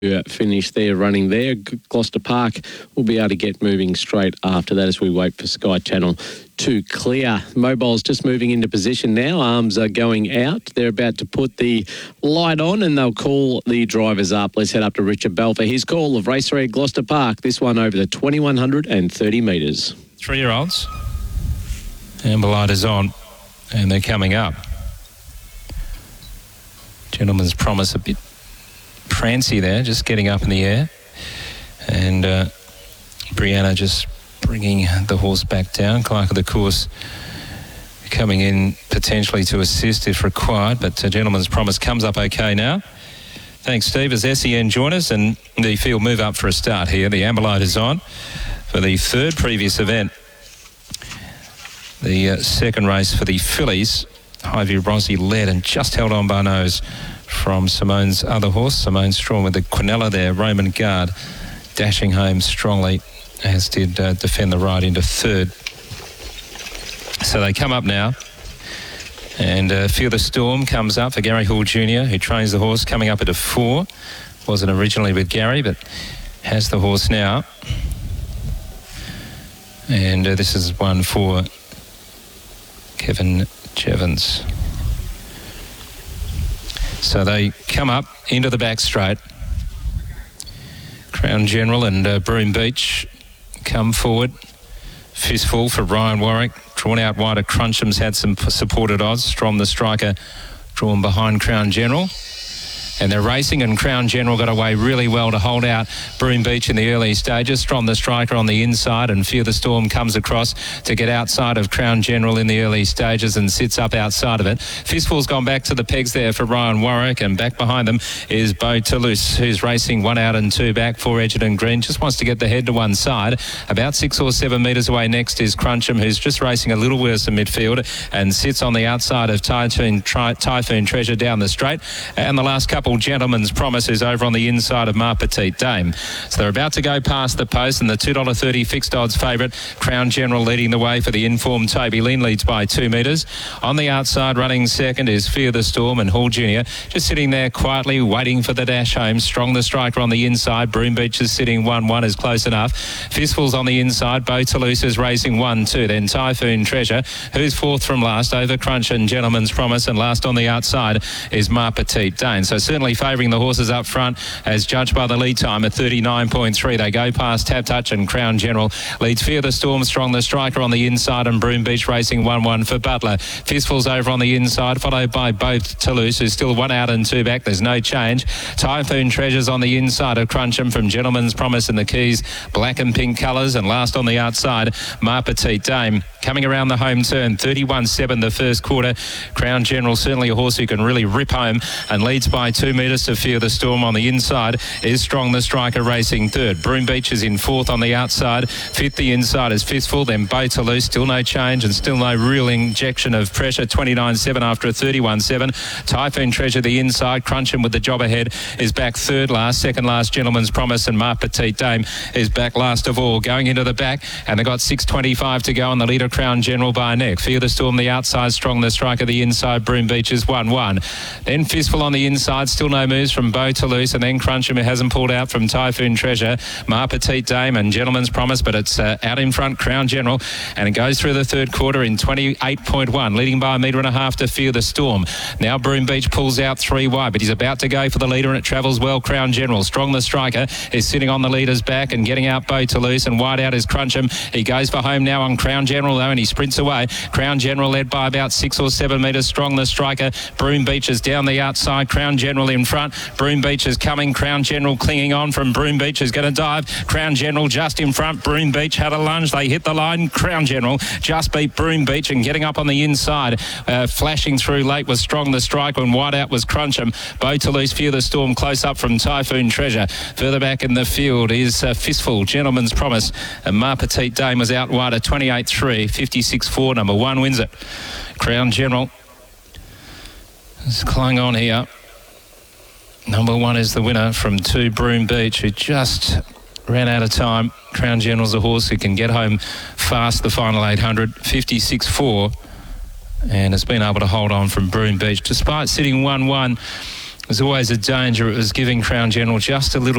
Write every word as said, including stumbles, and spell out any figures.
finish there running there. Gloucester Park will be able to get moving straight after that as we wait for Sky Channel to clear. Mobile's just moving into position now. Arms are going out. They're about to put the light on and they'll call the drivers up. Let's head up to Richard Bell for his call of Race Red Gloucester Park. This one over the twenty-one hundred thirty metres. Three-year-olds. Amber light is on and they're coming up. Gentleman's Promise a bit prancy there, just getting up in the air. And uh, Brianna just bringing the horse back down. Clerk of the course coming in potentially to assist if required, but uh, Gentleman's Promise comes up okay now. Thanks, Steve. As S E N join us and the field move up for a start here. The amber light is on for the third previous event. The uh, second race for the fillies. Highview Rossi led and just held on by nose from Simone's other horse. Simone Strawn with the Quinella there. Roman Guard dashing home strongly, as did uh, Defend the Right into third. So they come up now. And uh, Fear the Storm comes up for Gary Hall Junior, who trains the horse, coming up at a four. Wasn't originally with Gary, but has the horse now. And uh, this is one for Kevin Jevons. So they come up into the back straight. Crown General and uh, Broome Beach come forward. Fistful for Ryan Warwick. Drawn out wider. Cruncham's had some supported odds. Strom the striker drawn behind Crown General. And they're racing, and Crown General got away really well to hold out Broome Beach in the early stages. Strom the striker on the inside, and Fear the Storm comes across to get outside of Crown General in the early stages and sits up outside of it. Fistful's gone back to the pegs there for Ryan Warwick, and back behind them is Beau Toulouse, who's racing one out and two back for Edgerton Green. Just wants to get the head to one side. About six or seven metres away next is Cruncham, who's just racing a little worse in midfield and sits on the outside of Typhoon, Tri- Typhoon Treasure down the straight. And the last couple, Gentleman's Promise, is over on the inside of Ma Petite Dame. So they're about to go past the post, and the two dollars thirty fixed odds favourite, Crown General, leading the way for the informed Toby Lynn, leads by two metres. On the outside, running second, is Fear the Storm, and Hall Junior just sitting there quietly waiting for the dash home. Strong the striker on the inside. Broome Beach is sitting one one, is close enough. Fistful's on the inside. Beau Toulouse is racing one two. Then Typhoon Treasure, who's fourth from last, over Crunch and Gentleman's Promise, and last on the outside is Ma Petite Dame. So certainly favouring the horses up front, as judged by the lead time at thirty-nine point three. They go past Tap Touch, and Crown General leads Fear the Storm. Strong the striker on the inside, and Broome Beach racing one one for Butler. Fistful's over on the inside, followed by both Toulouse, who's still one out and two back. There's no change. Typhoon Treasure's on the inside of Cruncham from Gentleman's Promise and the Keys, black and pink colours, and last on the outside, Ma Petite Dame. Coming around the home turn, thirty-one seven the first quarter. Crown General, certainly a horse who can really rip home, and leads by two metres to Fear the Storm. On the inside is Strong the striker racing third. Broome Beach is in fourth on the outside. Fifth the inside is Fistful, then Beau Toulouse. Still no change and still no real injection of pressure. twenty-nine seven after a thirty-one seven. Typhoon Treasure the inside. Cruncham with the job ahead is back third last. Second last, Gentleman's Promise, and Ma Petite Dame is back last of all. Going into the back, and they've got six twenty-five to go on the leader, Crown General by a neck. Fear the Storm the outside. Strong the striker the inside. Broome Beach is one one. Then Fistful on the inside. Still no moves from Beau Toulouse, and then Cruncham, who hasn't pulled out from Typhoon Treasure, Ma Petite Dame and Gentleman's Promise, but it's uh, out in front, Crown General, and it goes through the third quarter in twenty-eight point one, leading by a metre and a half to Fear the Storm. Now Broome Beach pulls out three wide, but he's about to go for the leader, and it travels well. Crown General, Strong the striker, is sitting on the leader's back and getting out Beau Toulouse, and wide out is Cruncham. He goes for home now on Crown General though, and he sprints away. Crown General led by about six or seven metres. Strong the striker. Broome Beach is down the outside. Crown General in front. Broome Beach is coming. Crown General clinging on from Broome Beach is going to dive. Crown General just in front. Broome Beach had a lunge. They hit the line. Crown General just beat Broome Beach, and getting up on the inside, uh, flashing through late was Strong the striker, and wide out was Cruncham. Beau Toulouse, Fear the Storm close up from Typhoon Treasure. Further back in the field is uh, Fistful, Gentleman's Promise, and Ma Petite Dame was out wide at twenty-eight three, fifty-six four. Number one wins it. Crown General is clung on here. Number one is the winner from two, Broome Beach, who just ran out of time. Crown General's a horse who can get home fast the final eight hundred, fifty-six four, and has been able to hold on from Broome Beach. Despite sitting one one, there's always a danger. It was giving Crown General just a little